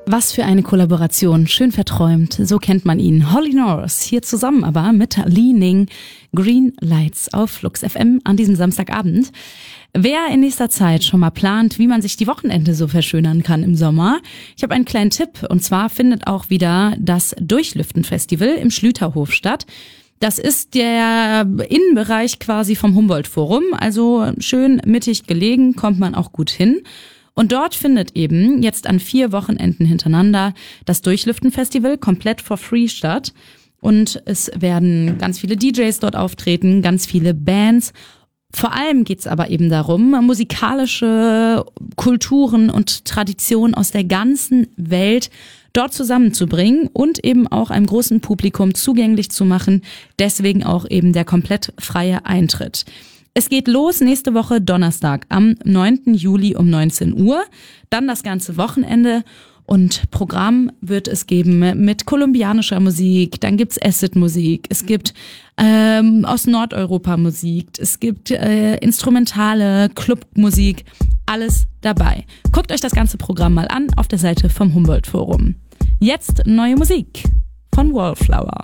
Was für eine Kollaboration, schön verträumt, so kennt man ihn. Holly Norris, hier zusammen aber mit Li Ning, Green Lights auf Flux FM an diesem Samstagabend. Wer in nächster Zeit schon mal plant, wie man sich die Wochenende so verschönern kann im Sommer, ich habe einen kleinen Tipp, und zwar findet auch wieder das Durchlüften-Festival im Schlüterhof statt. Das ist der Innenbereich quasi vom Humboldt-Forum, also schön mittig gelegen, kommt man auch gut hin. Und dort findet eben jetzt an 4 Wochenenden hintereinander das Durchlüften-Festival komplett for free statt. Und es werden ganz viele DJs dort auftreten, ganz viele Bands. Vor allem geht's aber eben darum, musikalische Kulturen und Traditionen aus der ganzen Welt dort zusammenzubringen und eben auch einem großen Publikum zugänglich zu machen. Deswegen auch eben der komplett freie Eintritt. Es geht los nächste Woche Donnerstag am 9. Juli um 19 Uhr, dann das ganze Wochenende und Programm wird es geben mit kolumbianischer Musik, dann gibt's Acid-Musik, es gibt aus Nordeuropa Musik, es gibt instrumentale Clubmusik, alles dabei. Guckt euch das ganze Programm mal an auf der Seite vom Humboldt-Forum. Jetzt neue Musik von Wallflower.